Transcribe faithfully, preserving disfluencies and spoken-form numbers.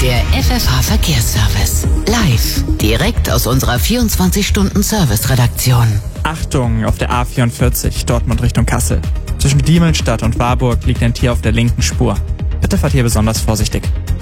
Der F F H-Verkehrsservice. Live. Direkt aus unserer vierundzwanzig-Stunden-Service-Redaktion. Achtung, auf der A vierundvierzig, Dortmund Richtung Kassel. Zwischen Diemelstadt und Warburg liegt ein Tier auf der linken Spur. Bitte fahrt hier besonders vorsichtig.